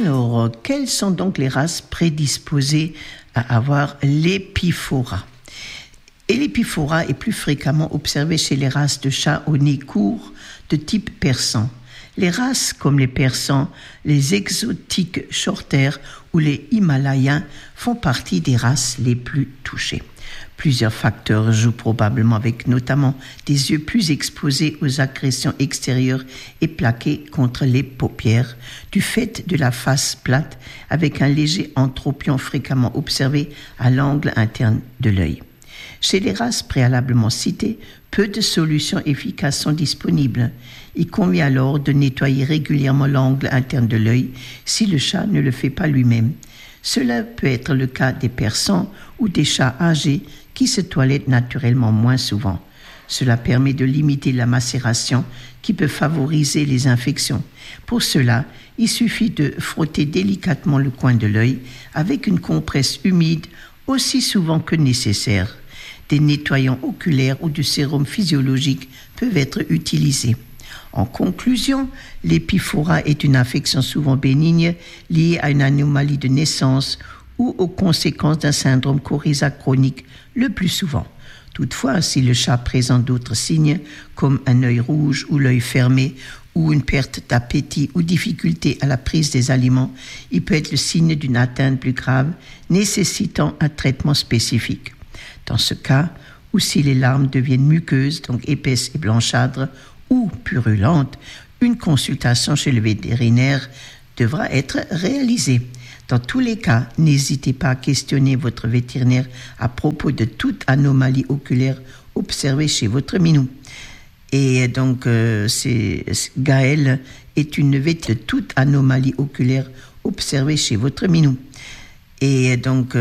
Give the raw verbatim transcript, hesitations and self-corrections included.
Alors, quelles sont donc les races prédisposées à avoir l'épiphorat? Et l'épiphorat est plus fréquemment observé chez les races de chats au nez court de type persan. Les races comme les persans, les exotiques shorthair ou les himalayens font partie des races les plus touchées. Plusieurs facteurs jouent probablement, avec notamment des yeux plus exposés aux agressions extérieures et plaqués contre les paupières, du fait de la face plate avec un léger entropion fréquemment observé à l'angle interne de l'œil. Chez les races préalablement citées, peu de solutions efficaces sont disponibles. Il convient alors de nettoyer régulièrement l'angle interne de l'œil si le chat ne le fait pas lui-même. Cela peut être le cas des persans ou des chats âgés qui se toilettent naturellement moins souvent. Cela permet de limiter la macération qui peut favoriser les infections. Pour cela, il suffit de frotter délicatement le coin de l'œil avec une compresse humide aussi souvent que nécessaire. Des nettoyants oculaires ou du sérum physiologique peuvent être utilisés. En conclusion, l'épiphorat est une infection souvent bénigne liée à une anomalie de naissance ou aux conséquences d'un syndrome coryza chronique le plus souvent. Toutefois, si le chat présente d'autres signes comme un œil rouge ou l'œil fermé ou une perte d'appétit ou difficulté à la prise des aliments, il peut être le signe d'une atteinte plus grave nécessitant un traitement spécifique. Dans ce cas, ou si les larmes deviennent muqueuses, donc épaisses et blanchâtres, ou purulentes, une consultation chez le vétérinaire devra être réalisée. Dans tous les cas, n'hésitez pas à questionner votre vétérinaire à propos de toute anomalie oculaire observée chez votre minou. Et donc, euh, c'est, Gaëlle est une vétérinaire de toute anomalie oculaire observée chez votre minou. Et donc,